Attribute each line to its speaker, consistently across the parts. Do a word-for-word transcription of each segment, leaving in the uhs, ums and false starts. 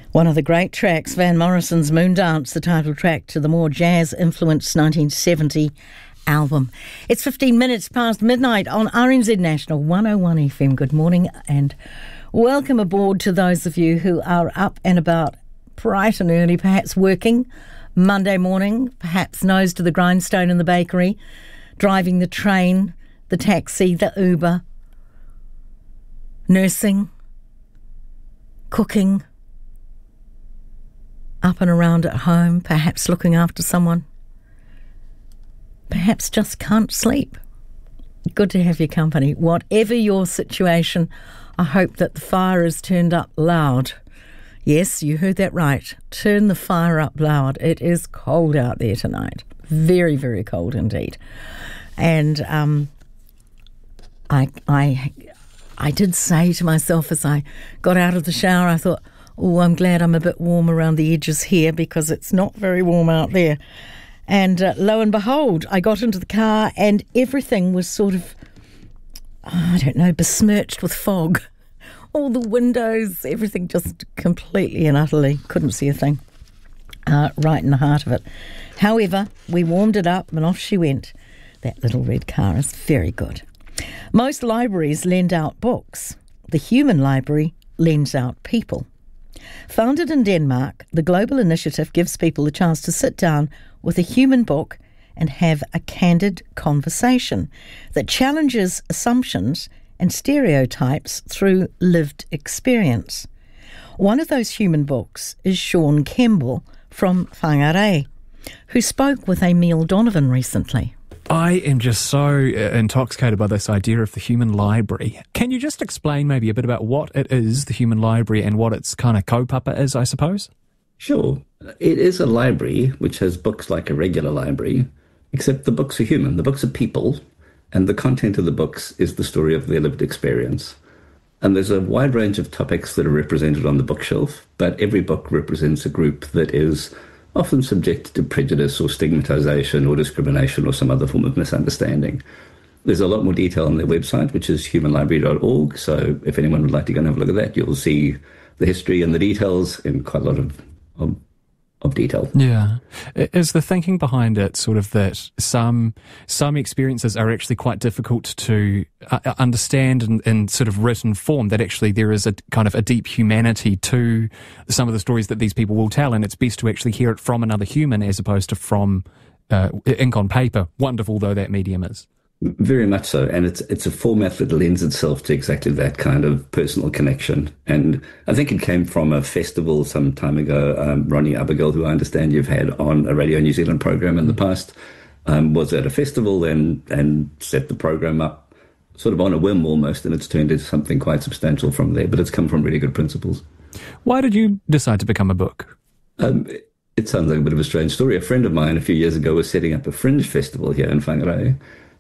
Speaker 1: One of the great tracks, Van Morrison's Moondance, the title track to the more jazz-influenced nineteen seventy album. It's fifteen minutes past midnight on R N Z National one oh one F M. Good morning and welcome aboard to those of you who are up and about bright and early, perhaps working Monday morning, perhaps nose to the grindstone in the bakery, driving the train, the taxi, the Uber, nursing, cooking, up and around at home, perhaps looking after someone, perhaps just can't sleep. Good to have your company. Whatever your situation, I hope that the fire is turned up loud. Yes, you heard that right. Turn the fire up loud. It is cold out there tonight. Very, very cold indeed. And um, I, I, I did say to myself as I got out of the shower, I thought, oh, I'm glad I'm a bit warm around the edges here because it's not very warm out there. And uh, lo and behold, I got into the car and everything was sort of, I don't know, besmirched with fog. All the windows, everything just completely and utterly couldn't see a thing. Uh, right in the heart of it. However, we warmed it up and off she went. That little red car is very good. Most libraries lend out books. The Human Library lends out people. Founded in Denmark, the global initiative gives people the chance to sit down with a human book and have a candid conversation that challenges assumptions and stereotypes through lived experience. One of those human books is Sean Kemble from Whangarei, who spoke with Emile Donovan recently.
Speaker 2: I am just so intoxicated by this idea of the human library. Can you just explain maybe a bit about what it is, the human library, and what its kind of kaupapa is, I suppose?
Speaker 3: Sure. It is a library which has books like a regular library, except the books are human. The books are people, and the content of the books is the story of their lived experience. And there's a wide range of topics that are represented on the bookshelf, but every book represents a group that is often subjected to prejudice or stigmatization or discrimination or some other form of misunderstanding. There's a lot more detail on their website, which is human library dot org. So if anyone would like to go and have a look at that, you'll see the history and the details in quite a lot of, of, of detail.
Speaker 2: Yeah. Is the thinking behind it sort of that some some experiences are actually quite difficult to uh, understand in, in sort of written form, that actually there is a kind of a deep humanity to some of the stories that these people will tell, and it's best to actually hear it from another human as opposed to from uh, ink on paper, wonderful though that medium is?
Speaker 3: Very much so, and it's it's a format that lends itself to exactly that kind of personal connection. And I think it came from a festival some time ago. Um, Ronnie Abigail, who I understand you've had on a Radio New Zealand program in the past, um, was at a festival and and set the program up sort of on a whim almost, and it's turned into something quite substantial from there. But it's come from really good principles.
Speaker 2: Why did you decide to become a book?
Speaker 3: Um, it, it sounds like a bit of a strange story. A friend of mine a few years ago was setting up a fringe festival here in Whangarei,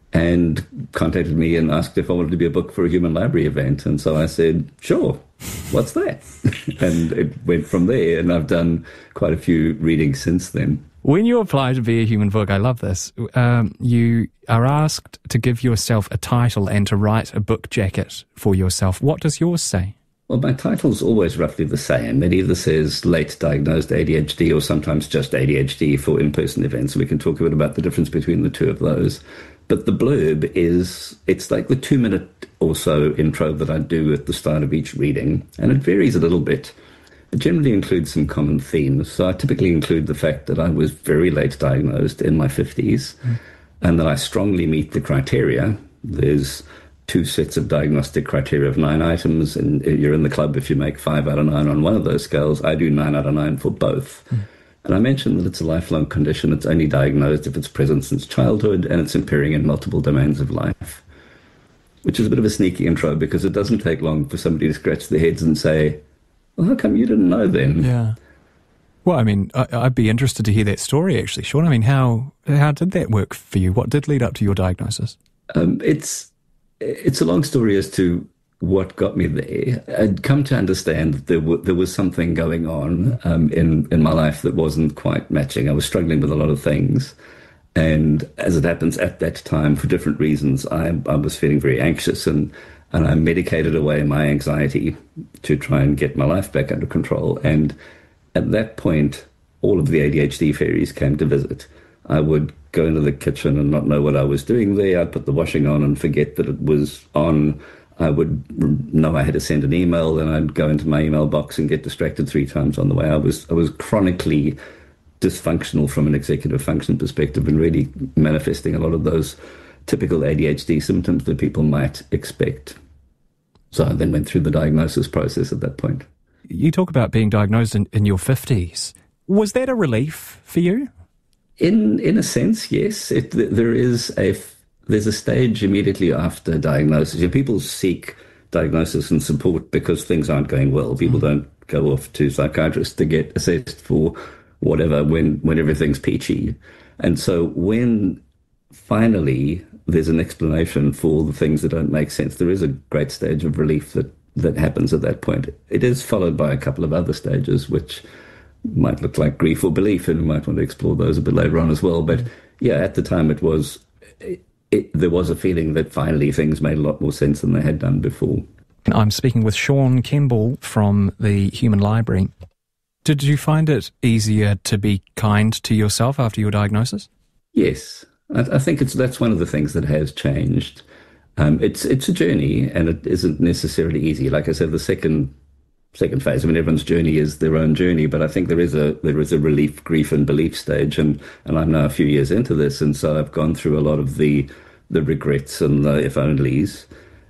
Speaker 3: and contacted me and asked if I wanted to be a book for a human library event. And so I said, sure, what's that? And it went from there, and I've done quite a few readings since then.
Speaker 2: When you apply to be a human book, I love this, um, you are asked to give yourself a title and to write a book jacket for yourself. What does yours say?
Speaker 3: Well, my title's always roughly the same. It either says late diagnosed A D H D or sometimes just A D H D for in-person events. We can talk a bit about the difference between the two of those. But the blurb is, it's like the two-minute or so intro that I do at the start of each reading, and it varies a little bit. It generally includes some common themes. So I typically include the fact that I was very late diagnosed in my fifties, mm. and that I strongly meet the criteria. There's two sets of diagnostic criteria of nine items, and you're in the club if you make five out of nine on one of those scales. I do nine out of nine for both. Mm. And I mentioned that it's a lifelong condition. It's only diagnosed if it's present since childhood, and it's impairing in multiple domains of life, which is a bit of a sneaky intro because it doesn't take long for somebody to scratch their heads and say, well, how come you didn't know then?
Speaker 2: Yeah. Well, I mean, I, I'd be interested to hear that story, actually, Sean. I mean, how how did that work for you? What did lead up to your diagnosis?
Speaker 3: Um, it's it's a long story as to what got me there. I'd come to understand that there, w- there was something going on um, in, in my life that wasn't quite matching. I was struggling with a lot of things. And as it happens at that time, for different reasons, I, I was feeling very anxious. And and I medicated away my anxiety to try and get my life back under control. And at that point, all of the A D H D fairies came to visit. I would go into the kitchen and not know what I was doing there. I'd put the washing on and forget that it was on. I would know I had to send an email, and I'd go into my email box and get distracted three times on the way. I was I was chronically dysfunctional from an executive function perspective, and really manifesting a lot of those typical A D H D symptoms that people might expect. So I then went through the diagnosis process at that point.
Speaker 2: You talk about being diagnosed in, in your fifties. Was that a relief for you?
Speaker 3: In in a sense, yes. It, there is a there's a stage immediately after diagnosis. People seek diagnosis and support because things aren't going well. People don't go off to psychiatrists to get assessed for whatever when when everything's peachy. And so when finally there's an explanation for the things that don't make sense, there is a great stage of relief that that happens at that point. It is followed by a couple of other stages, which might look like grief or belief, and we might want to explore those a bit later on as well. But yeah, at the time it was, it, it, there was a feeling that finally things made a lot more sense than they had done before.
Speaker 2: I'm speaking with Sean Kemble from the Human Library. Did you find it easier to be kind to yourself after your diagnosis?
Speaker 3: Yes, I, I think it's that's one of the things that has changed. Um, it's it's a journey, and it isn't necessarily easy. Like I said, the second second phase. I mean, everyone's journey is their own journey, but I think there is a there is a relief, grief, and belief stage, and and I'm now a few years into this, and so I've gone through a lot of the the regrets and the if onlys,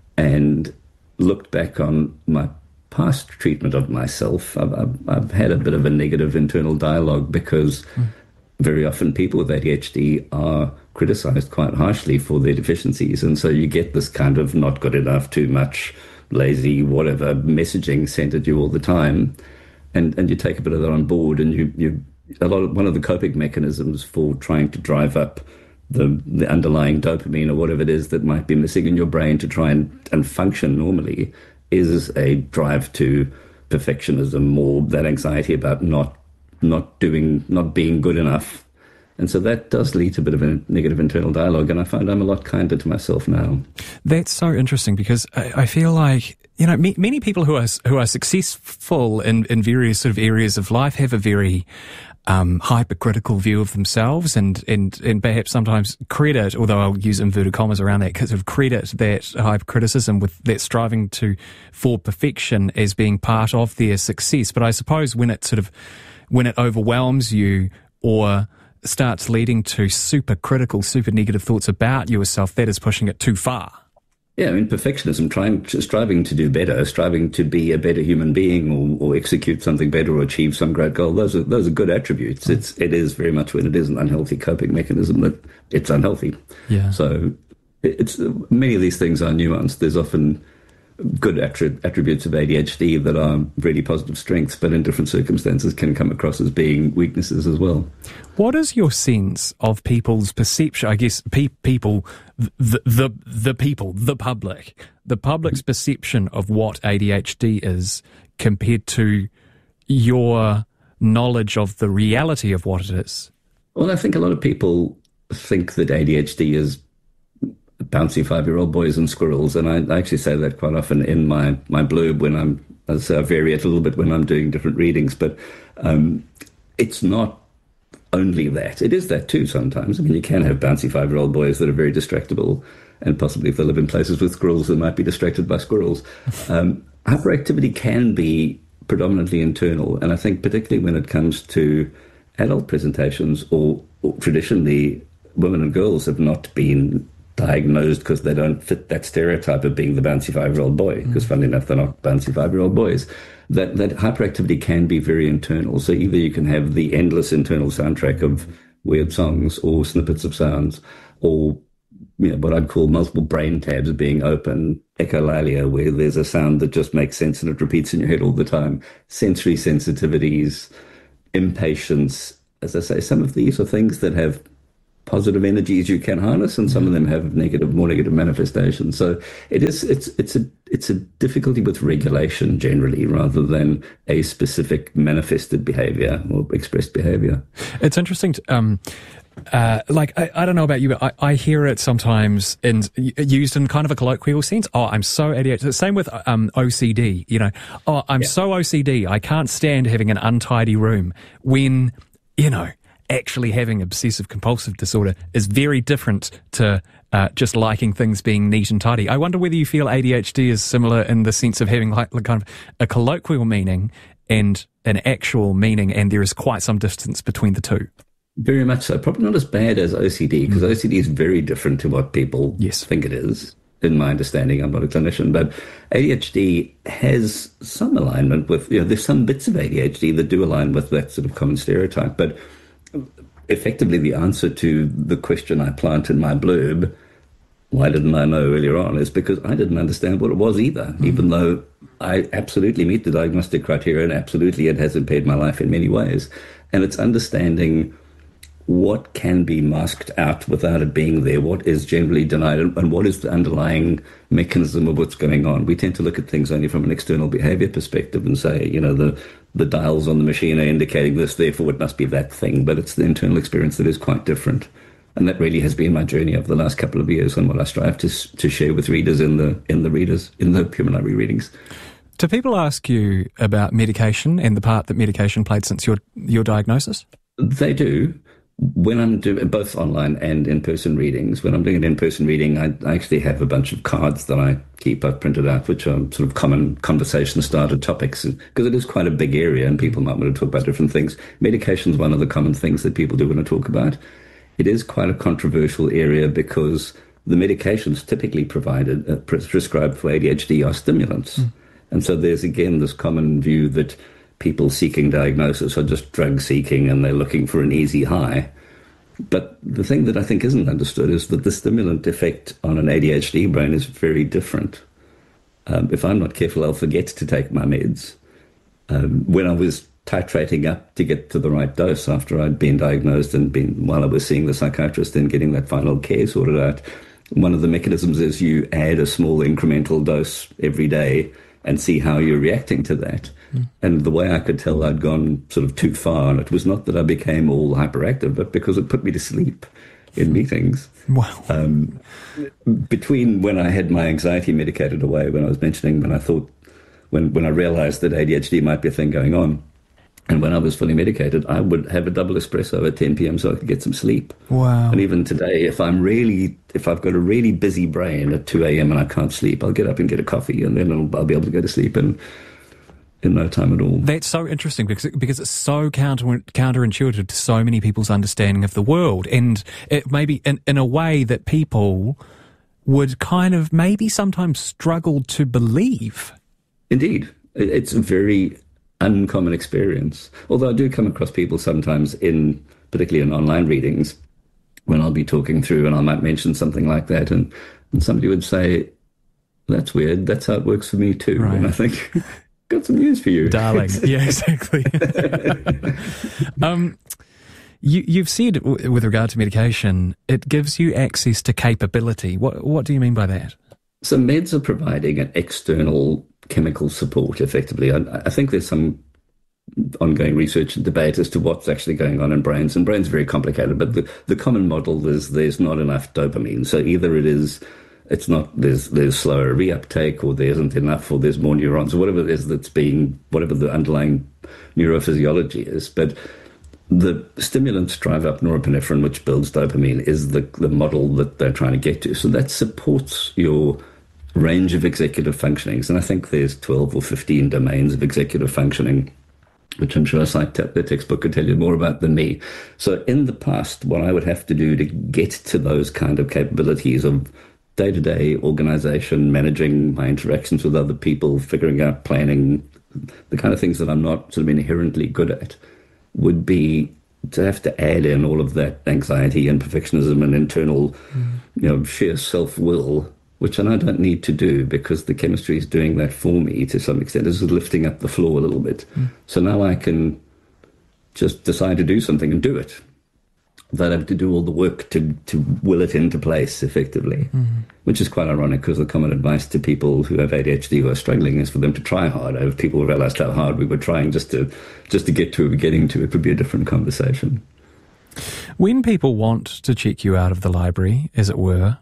Speaker 3: and looked back on my past treatment of myself. I've, I've, I've had a bit of a negative internal dialogue because mm. very often people with A D H D are criticized quite harshly for their deficiencies, and so you get this kind of not good enough, too much, lazy, whatever messaging sent at you all the time, and and you take a bit of that on board, and you you a lot of one of the coping mechanisms for trying to drive up the the underlying dopamine or whatever it is that might be missing in your brain to try and, and function normally is a drive to perfectionism, or that anxiety about not not doing not being good enough. And so that does lead to a bit of a negative internal dialogue, and I find I'm a lot kinder to myself now. That's
Speaker 2: so interesting, because I, I feel like, you know, me, many people who are who are successful in, in various sort of areas of life have a very um, hypercritical view of themselves, and, and, and perhaps sometimes credit, although I'll use inverted commas around that, because of credit that hypercriticism with that striving to for perfection as being part of their success. But I suppose when it sort of when it overwhelms you or starts leading to super critical, super negative thoughts about yourself, that is pushing it too far.
Speaker 3: Yeah, I mean, perfectionism, trying, striving to do better, striving to be a better human being, or, or execute something better, or achieve some great goal. Those are those are good attributes. Mm. It's it is very much when it is an unhealthy coping mechanism that it's unhealthy.
Speaker 2: Yeah.
Speaker 3: So it's many of these things are nuanced. There's often good attri- attributes of A D H D that are really positive strengths, but in different circumstances can come across as being weaknesses as well.
Speaker 2: What is your sense of people's perception? I guess pe- people, the, the the people, the public, the public's perception of what A D H D is compared to your knowledge of the reality of what it is?
Speaker 3: Well, I think a lot of people think that A D H D is bouncy five-year-old boys and squirrels, and I, I actually say that quite often in my, my blurb when I'm, as I vary it a little bit when I'm doing different readings, but um, it's not only that. It is that too sometimes. I mean, you can have bouncy five-year-old boys that are very distractible, and possibly if they live in places with squirrels, they might be distracted by squirrels. Um, hyperactivity can be predominantly internal, and I think particularly when it comes to adult presentations, or, or traditionally women and girls have not been diagnosed because they don't fit that stereotype of being the bouncy five-year-old boy, because mm. funnily enough, they're not bouncy five-year-old boys. That that hyperactivity can be very internal. So either you can have the endless internal soundtrack of weird songs or snippets of sounds, or you know, what I'd call multiple brain tabs being open, echolalia, where there's a sound that just makes sense and it repeats in your head all the time, sensory sensitivities, impatience. As I say, some of these are things that have positive energies you can harness, and some of them have negative, more negative manifestations. So it is, it's, it's a, it's a difficulty with regulation generally, rather than a specific manifested behavior or expressed behavior.
Speaker 2: It's interesting. To, um, Uh, like, I, I don't know about you, but I, I hear it sometimes in, used in kind of a colloquial sense. Oh, I'm so A D H D. Same with um, O C D, you know. Oh, I'm yeah. so O C D, I can't stand having an untidy room, when, you know, actually having obsessive compulsive disorder is very different to uh, just liking things being neat and tidy. I wonder whether you feel A D H D is similar in the sense of having like, like kind of a colloquial meaning and an actual meaning, and there is quite some distance between the two.
Speaker 3: Very much so. Probably not as bad as O C D, because mm. O C D is very different to what people
Speaker 2: yes.
Speaker 3: think it is, in my understanding. I'm not a clinician, but A D H D has some alignment with, you know, there's some bits of A D H D that do align with that sort of common stereotype. But effectively, the answer to the question I plant in my blurb, why didn't I know earlier on, is because I didn't understand what it was either, mm. even though I absolutely meet the diagnostic criteria and absolutely it has impaired my life in many ways. And it's understanding what can be masked out without it being there, what is generally denied, and what is the underlying mechanism of what's going on. We tend to look at things only from an external behavior perspective and say, you know, the, the dials on the machine are indicating this, therefore it must be that thing. But it's the internal experience that is quite different. And that really has been my journey over the last couple of years, and what I strive to to share with readers in the in the readers in the Human Library readings.
Speaker 2: Do people ask you about medication and the part that medication played since your your diagnosis?
Speaker 3: They do. When I'm doing both online and in-person readings, when I'm doing an in-person reading, I, I actually have a bunch of cards that I keep, I've printed out, which are sort of common conversation starter topics, because it is quite a big area and people might want to talk about different things. Medication is one of the common things that people do want to talk about. It is quite a controversial area because the medications typically provided, uh, prescribed for A D H D are stimulants. Mm. And so there's, again, this common view that people seeking diagnosis are just drug seeking and they're looking for an easy high. But the thing that I think isn't understood is that the stimulant effect on an A D H D brain is very different. Um, if I'm not careful, I'll forget to take my meds. Um, when I was titrating up to get to the right dose after I'd been diagnosed and been, while I was seeing the psychiatrist and getting that final care sorted out, one of the mechanisms is you add a small incremental dose every day and see how you're reacting to that. Mm. And the way I could tell I'd gone sort of too far, and it was not that I became all hyperactive, but because it put me to sleep in meetings.
Speaker 2: Wow.
Speaker 3: Um, between when I had my anxiety medicated away, when I was mentioning, when I thought, when, when I realized that A D H D might be a thing going on, and when I was fully medicated, I would have a double espresso at ten p.m. so I could get some sleep.
Speaker 2: Wow.
Speaker 3: And even today, if I'm really, if I've got a really busy brain at two a.m. and I can't sleep, I'll get up and get a coffee, and then I'll, I'll be able to go to sleep in, in no time at all.
Speaker 2: That's so interesting because because it's so counter counterintuitive to so many people's understanding of the world, and it maybe in, in a way that people would kind of maybe sometimes struggle to believe.
Speaker 3: Indeed. It's a very uncommon experience. Although I do come across people sometimes in, particularly in online readings, when I'll be talking through and I might mention something like that, and, and somebody would say, that's weird, that's how it works for me too.
Speaker 2: Right.
Speaker 3: And I think, got some news for you.
Speaker 2: Darling. Yeah, exactly. um, you, you've said w- with regard to medication, it gives you access to capability. What, what do you mean by that?
Speaker 3: So meds are providing an external chemical support, effectively. I, I think there's some ongoing research and debate as to what's actually going on in brains, and brains are very complicated, but the, the common model is there's not enough dopamine. So either it is, it's not, there's there's slower reuptake, or there isn't enough, or there's more neurons, or whatever it is that's being, whatever the underlying neurophysiology is. But the stimulants drive up norepinephrine, which builds dopamine, is the, the model that they're trying to get to. So that supports your range of executive functionings. And I think there's twelve or fifteen domains of executive functioning, which I'm sure a psych te- the textbook could tell you more about than me. So in the past, what I would have to do to get to those kind of capabilities of day-to-day organization, managing my interactions with other people, figuring out planning, the kind of things that I'm not sort of inherently good at, would be to have to add in all of that anxiety and perfectionism and internal, mm. you know, sheer self-will, which I don't need to do because the chemistry is doing that for me to some extent. It's lifting up the floor a little bit. Mm. So now I can just decide to do something and do it without having to do all the work to, to will it into place effectively, mm. which is quite ironic because the common advice to people who have A D H D who are struggling is for them to try harder. If people realized how hard we were trying just to just to get to where we're getting to, it would be a different conversation.
Speaker 2: When people want to check you out of the library, as it were,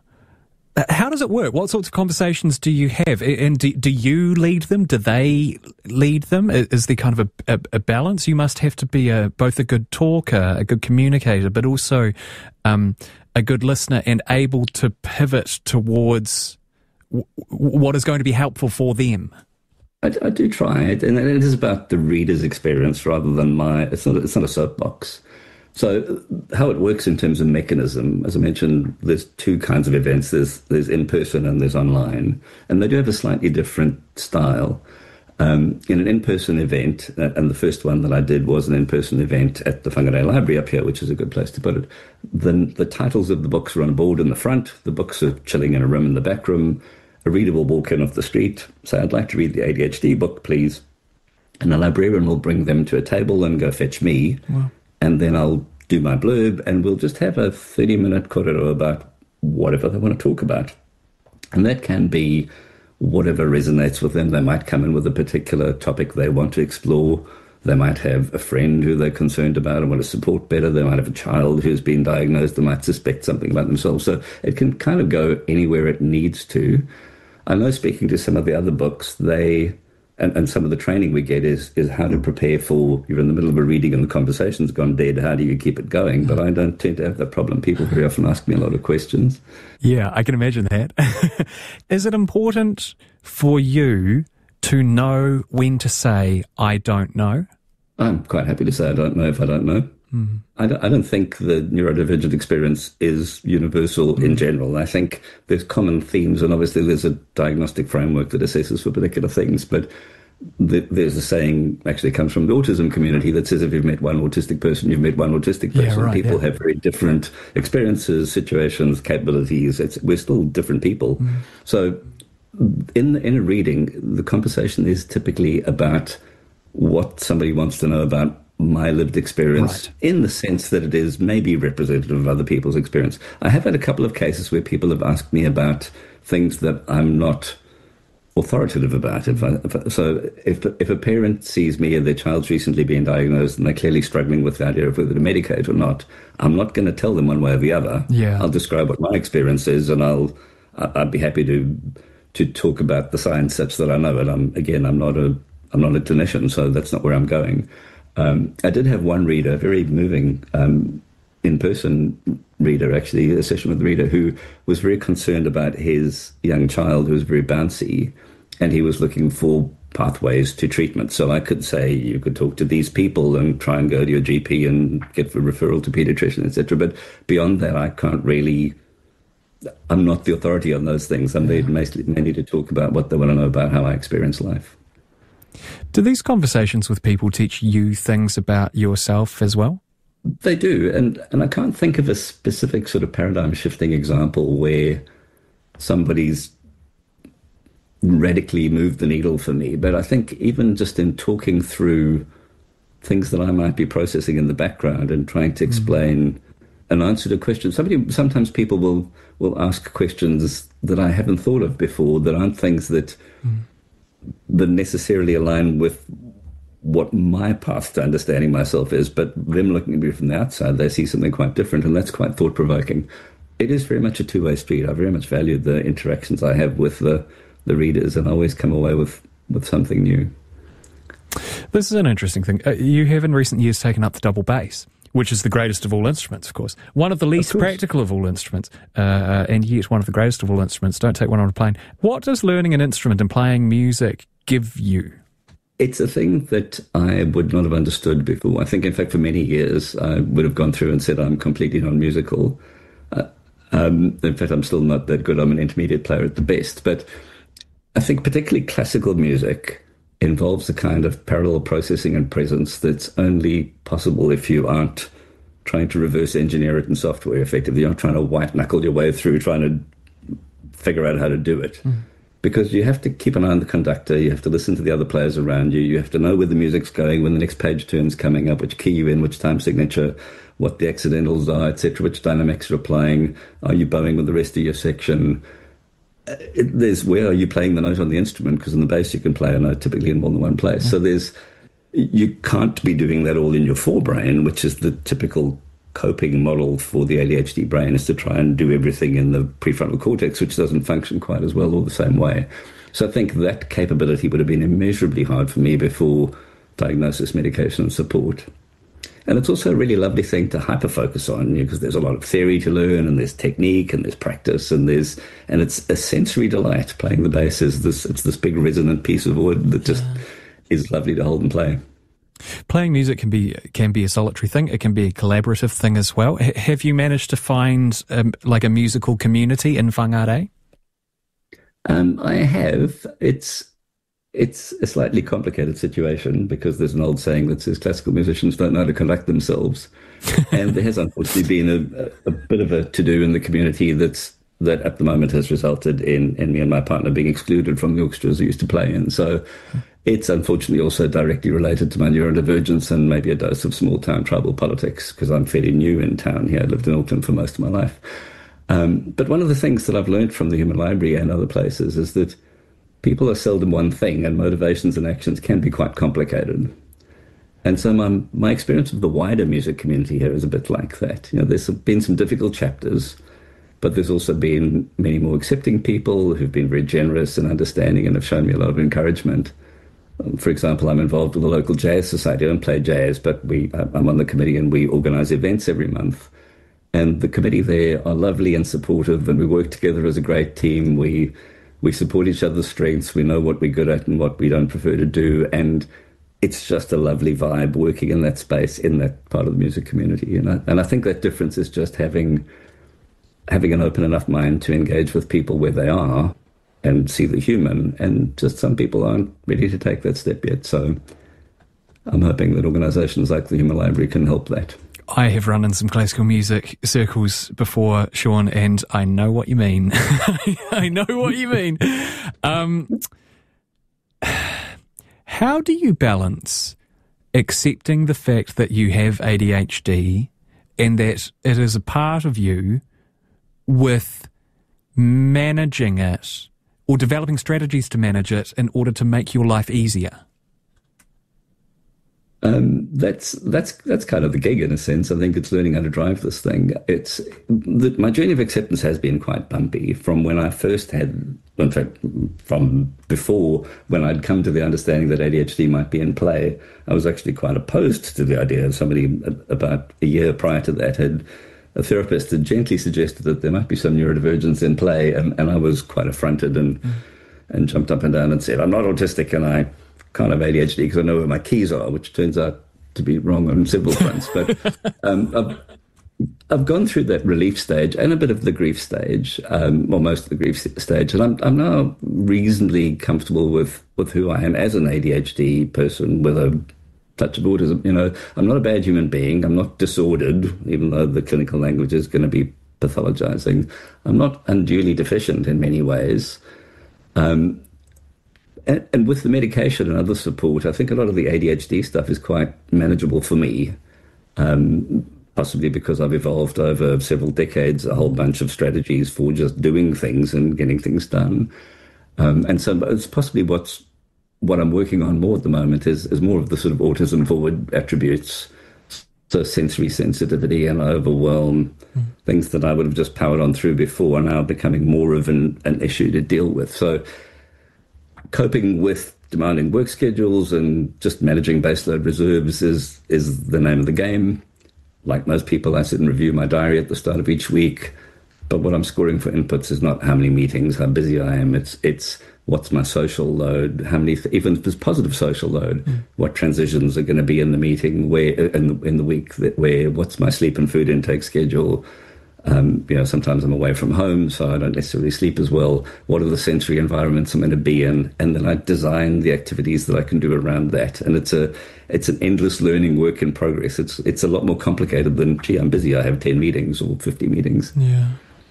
Speaker 2: how does it work? What sorts of conversations do you have? And do, do you lead them? Do they lead them? Is there kind of a, a, a balance? You must have to be a, both a good talker, a good communicator, but also um, a good listener and able to pivot towards w- what is going to be helpful for them.
Speaker 3: I, I do try it, and it is about the reader's experience rather than my. It's not. It's not a soapbox. So how it works in terms of mechanism, as I mentioned, there's two kinds of events. There's there's in person and there's online, and they do have a slightly different style. Um, in an in-person event, uh, and the first one that I did was an in-person event at the Whangarei Library up here, which is a good place to put it. The, the titles of the books are on a board in the front. The books are chilling in a room in the back room. A reader will walk in off the street, say, I'd like to read the A D H D book, please. And a librarian will bring them to a table and go fetch me. Wow. And then I'll do my blurb, and we'll just have a thirty-minute korero about whatever they want to talk about. And that can be whatever resonates with them. They might come in with a particular topic they want to explore. They might have a friend who they're concerned about and want to support better. They might have a child who's been diagnosed. They might suspect something about themselves. So it can kind of go anywhere it needs to. I know, speaking to some of the other books, they... And, and some of the training we get is is how to prepare for, you're in the middle of a reading and the conversation's gone dead, how do you keep it going? But I don't tend to have that problem. People very often ask me a lot of questions.
Speaker 2: Yeah, I can imagine that. Is it important for you to know when to say, I don't know?
Speaker 3: I'm quite happy to say I don't know if I don't know. Mm. I, don't, I don't think the neurodivergent experience is universal mm. in general. I think there's common themes, and obviously there's a diagnostic framework that assesses for particular things, but the, there's a saying, actually comes from the autism community, that says if you've met one autistic person, you've met one autistic person. Yeah, right, people yeah. have very different experiences, situations, capabilities. It's, we're still different people. Mm. So in, in a reading, the conversation is typically about what somebody wants to know about my lived experience, right, in the sense that it is maybe representative of other people's experience. I have had a couple of cases where people have asked me about things that I'm not authoritative about. If I, if I, so if, if a parent sees me and their child's recently been diagnosed and they're clearly struggling with the idea of whether to medicate or not, I'm not going to tell them one way or the other.
Speaker 2: Yeah.
Speaker 3: I'll describe what my experience is, and I'll, I'd be happy to to talk about the science such that I know it. I'm, again, I'm not a I'm not a clinician, so that's not where I'm going. Um, I did have one reader, a very moving um, in-person reader, actually, a session with the reader, who was very concerned about his young child who was very bouncy, and he was looking for pathways to treatment. So I could say you could talk to these people and try and go to your G P and get a referral to pediatrician, et cetera. But beyond that, I can't really... I'm not the authority on those things. I'm yeah. mainly, mainly to talk about what they want to know about how I experience life.
Speaker 2: Do these conversations with people teach you things about yourself as well?
Speaker 3: They do, and, and I can't think of a specific sort of paradigm-shifting example where somebody's radically moved the needle for me. But I think even just in talking through things that I might be processing in the background and trying to explain mm-hmm. an answer to a question. Somebody, sometimes people will, will ask questions that I haven't thought of before, that aren't things that... Mm. that necessarily align with what my path to understanding myself is, but them looking at me from the outside, they see something quite different, and that's quite thought-provoking. It is very much a two-way street. I very much value the interactions I have with the, the readers, and I always come away with, with something new.
Speaker 2: This is an interesting thing. Uh, you have in recent years taken up the double bass, which is the greatest of all instruments, of course. One of the least of practical of all instruments, uh, and yet one of the greatest of all instruments. Don't take one on a plane. What does learning an instrument and playing music give you?
Speaker 3: It's a thing that I would not have understood before. I think, in fact, for many years, I would have gone through and said I'm completely non-musical. Uh, um, in fact, I'm still not that good. I'm an intermediate player at the best. But I think particularly classical music involves a kind of parallel processing and presence that's only possible if you aren't trying to reverse engineer it in software effectively. You're not trying to white knuckle your way through trying to figure out how to do it. Mm. Because you have to keep an eye on the conductor, you have to listen to the other players around you, you have to know where the music's going, when the next page turn's coming up, which key you're in, which time signature, what the accidentals are, et cetera, which dynamics you're applying, are you bowing with the rest of your section? It, there's where are you playing the note on the instrument, because in the bass you can play a note typically in more than one place. Mm-hmm. So there's you can't be doing that all in your forebrain, which is the typical coping model for the A D H D brain is to try and do everything in the prefrontal cortex, which doesn't function quite as well or the same way. So I think that capability would have been immeasurably hard for me before diagnosis, medication, and support. And it's also a really lovely thing to hyper-focus on, because you know, there's a lot of theory to learn, and there's technique, and there's practice, and there's and it's a sensory delight. Playing the bass is this it's this big resonant piece of wood that just yeah. is lovely to hold and play.
Speaker 2: Playing music can be can be a solitary thing. It can be a collaborative thing as well. H- have you managed to find um, like a musical community in Whangarei?
Speaker 3: Um, I have. It's. It's a slightly complicated situation because there's an old saying that says classical musicians don't know how to conduct themselves. And there has unfortunately been a, a bit of a to-do in the community that's that at the moment has resulted in, in me and my partner being excluded from the orchestras we used to play in. So it's unfortunately also directly related to my neurodivergence and maybe a dose of small-town tribal politics, because I'm fairly new in town here. I lived in Auckland for most of my life. Um, but one of the things that I've learned from the Human Library and other places is that people are seldom one thing, and motivations and actions can be quite complicated. And so my, my experience of the wider music community here is a bit like that. You know, there's been some difficult chapters, but there's also been many more accepting people who've been very generous and understanding and have shown me a lot of encouragement. Um, for example, I'm involved with the local jazz society. I don't play jazz, but we I'm on the committee and we organise events every month. And the committee there are lovely and supportive, and we work together as a great team. We We support each other's strengths. We know what we're good at and what we don't prefer to do. And it's just a lovely vibe working in that space, in that part of the music community. And I, and I think that difference is just having having an open enough mind to engage with people where they are and see the human. And just some people aren't ready to take that step yet. So I'm hoping that organisations like the Human Library can help that.
Speaker 2: I have run in some classical music circles before, Sean, and I know what you mean. I know what you mean. Um, how do you balance accepting the fact that you have A D H D and that it is a part of you with managing it or developing strategies to manage it in order to make your life easier?
Speaker 3: Um, that's that's that's kind of the gig in a sense. I think it's learning how to drive this thing. It's the, my journey of acceptance has been quite bumpy. From when I first had, in fact, from before when I'd come to the understanding that A D H D might be in play, I was actually quite opposed to the idea. Somebody about a year prior to that had a therapist had gently suggested that there might be some neurodivergence in play, and, and I was quite affronted and mm. and jumped up and down and said, "I'm not autistic," and I. Kind of A D H D because I know where my keys are, which turns out to be wrong on several fronts. But um, I've, I've gone through that relief stage and a bit of the grief stage, um, or most of the grief stage, and I'm I'm now reasonably comfortable with, with who I am as an A D H D person with a touch of autism. You know, I'm not a bad human being. I'm not disordered, even though the clinical language is going to be pathologizing. I'm not unduly deficient in many ways. Um, And, and with the medication and other support, I think a lot of the A D H D stuff is quite manageable for me, um, possibly because I've evolved over several decades a whole bunch of strategies for just doing things and getting things done. Um, and so it's possibly what's what I'm working on more at the moment is, is more of the sort of autism-forward attributes, so sensory sensitivity and overwhelm, mm. things that I would have just powered on through before are now becoming more of an, an issue to deal with. So coping with demanding work schedules and just managing baseload reserves is is the name of the game. Like most people, I sit and review my diary at the start of each week, but what I'm scoring for inputs is not how many meetings, how busy I am. It's it's what's my social load, how many, even if there's positive social load, mm. what transitions are going to be in the meeting, where in the, in the week, that where what's my sleep and food intake schedule. Um, you know, sometimes I'm away from home, so I don't necessarily sleep as well. What are the sensory environments I'm going to be in? And then I design the activities that I can do around that. And it's a it's an endless learning work in progress. It's it's a lot more complicated than, gee, I'm busy, I have ten meetings or fifty meetings.
Speaker 2: Yeah.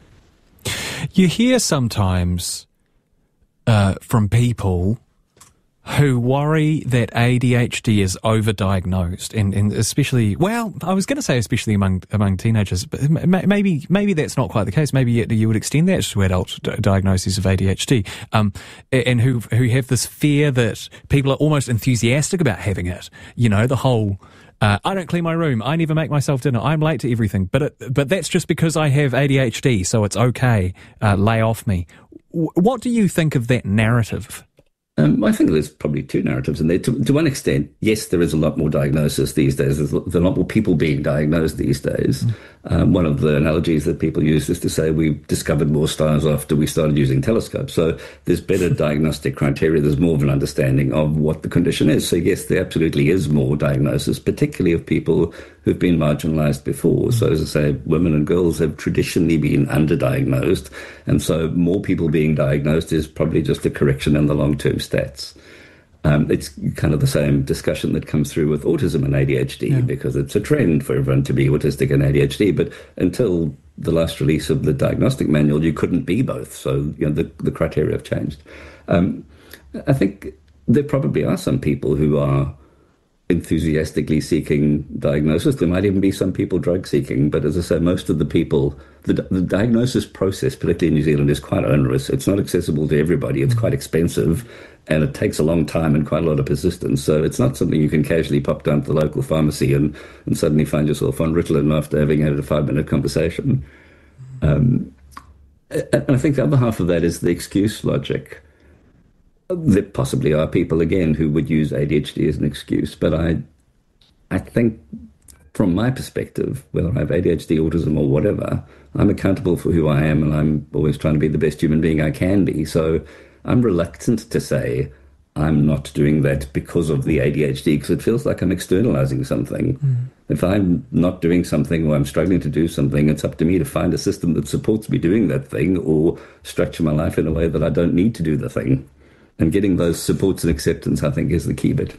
Speaker 2: You hear sometimes uh, from people who worry that A D H D is overdiagnosed, and, and especially, well, I was going to say especially among among teenagers, but maybe maybe that's not quite the case. Maybe you would extend that to adult diagnoses of A D H D, um, and who who have this fear that people are almost enthusiastic about having it. You know, the whole Uh, I don't clean my room. I never make myself dinner. I'm late to everything. But it, but that's just because I have A D H D, so it's okay. Uh, lay off me. W- what do you think of that narrative?
Speaker 3: Um, I think there's probably two narratives in there. To, to one extent, yes, there is a lot more diagnosis these days. There's a lot more people being diagnosed these days. Mm. Um, one of the analogies that people use is to say we discovered more stars after we started using telescopes. So there's better diagnostic criteria. There's more of an understanding of what the condition is. So yes, there absolutely is more diagnosis, particularly of people who've been marginalized before. So as I say, women and girls have traditionally been underdiagnosed. And so more people being diagnosed is probably just a correction in the long-term stats. Um, it's kind of the same discussion that comes through with autism and A D H D, yeah. because it's a trend for everyone to be autistic and A D H D. But until the last release of the diagnostic manual, you couldn't be both. So you know the, the criteria have changed. Um, I think there probably are some people who are enthusiastically seeking diagnosis. There might even be some people drug seeking. But as I say, most of the people, the, the diagnosis process, particularly in New Zealand, is quite onerous. It's not accessible to everybody. It's quite expensive. And it takes a long time and quite a lot of persistence. So it's not something you can casually pop down to the local pharmacy and, and suddenly find yourself on Ritalin after having had a five-minute conversation. Um, and I think the other half of that is the excuse logic. There possibly are people, again, who would use A D H D as an excuse. But I, I think from my perspective, whether I have A D H D, autism or whatever, I'm accountable for who I am, and I'm always trying to be the best human being I can be. So I'm reluctant to say I'm not doing that because of the A D H D, because it feels like I'm externalizing something. Mm. If I'm not doing something or I'm struggling to do something, it's up to me to find a system that supports me doing that thing or structure my life in a way that I don't need to do the thing. And getting those supports and acceptance, I think, is the key bit.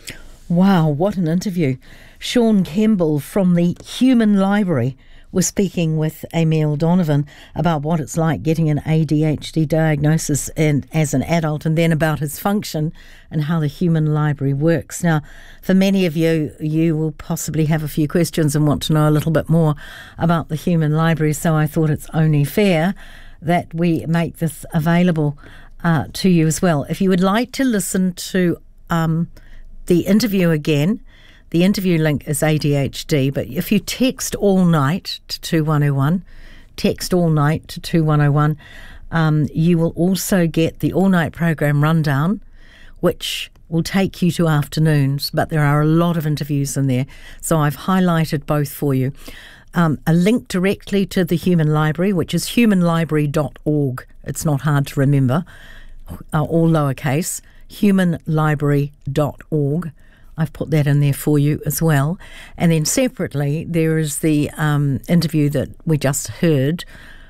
Speaker 1: Wow, what an interview. Sean Kemble from the Human Library was speaking with Emile Donovan about what it's like getting an A D H D diagnosis and, as an adult, and then about his function and how the Human Library works. Now, for many of you, you will possibly have a few questions and want to know a little bit more about the Human Library, so I thought it's only fair that we make this available uh, to you as well. If you would like to listen to um, the interview again, the interview link is A D H D, but if you text all night to two one oh one, text all night to two one oh one, um, you will also get the all-night program rundown, which will take you to afternoons, but there are a lot of interviews in there, so I've highlighted both for you. Um, a link directly to the Human Library, which is human library dot org. It's not hard to remember, uh, all lowercase, human library dot org. I've put that in there for you as well. And then separately, there is the um, interview that we just heard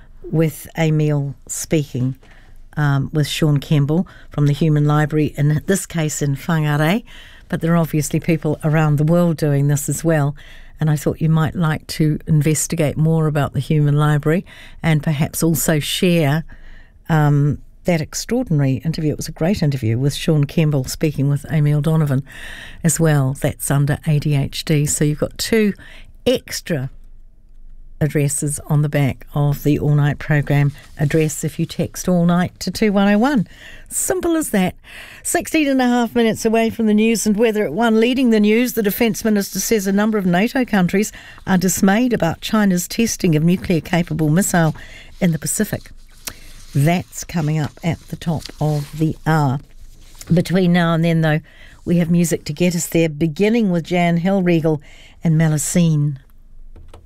Speaker 1: with Emile speaking um, with Sean Kemble from the Human Library, in this case in Whangarei, but there are obviously people around the world doing this as well. And I thought you might like to investigate more about the Human Library and perhaps also share um, that extraordinary interview. It was a great interview with Sean Kemble speaking with Emile Donovan as well. That's under A D H D. So you've got two extra addresses on the back of the all-night program address if you text all night to two one oh one. Simple as that. sixteen and a half minutes away from the news and weather at one. Leading the news, the Defence Minister says a number of NATO countries are dismayed about China's testing of nuclear-capable missile in the Pacific. That's coming up at the top of the hour. Between now and then, though, we have music to get us there, beginning with Jan Hellriegel and Melusine.